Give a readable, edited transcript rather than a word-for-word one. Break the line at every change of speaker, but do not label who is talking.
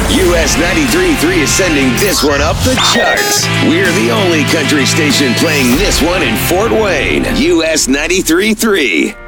US 93.3 is sending this one up the charts. We're the only country station playing this one in Fort Wayne. US 93.3.